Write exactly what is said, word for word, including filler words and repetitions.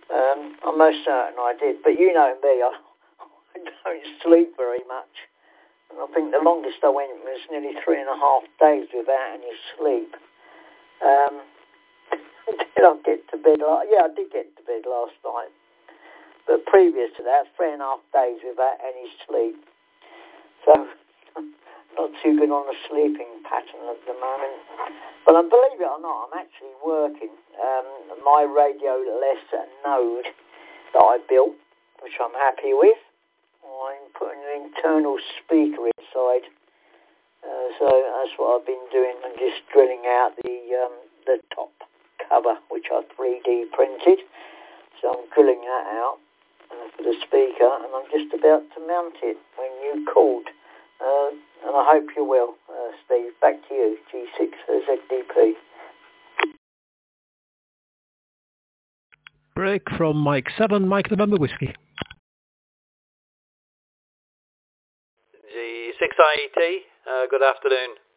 Um, I'm most certain I did. But you know me, I, I don't sleep very much. And I think the longest I went was nearly three and a half days without any sleep. Um, did I get to bed? Last, yeah, I did get to bed last night. But previous to that, three and a half days without any sleep. So, not too good on the sleeping pattern at the moment. But um, believe it or not, I'm actually working. Um, my radio lesson node that I built, which I'm happy with, I'm putting an internal speaker inside. Uh, so that's what I've been doing. I'm just drilling out the um, the top cover, which I three D printed. So I'm drilling that out uh, for the speaker, and I'm just about to mount it when you called. Uh, and I hope you will, uh, Steve. Back to you, G six Z D P. Break from Mike seven, Mike November Whiskey. G six I E T, uh, good afternoon.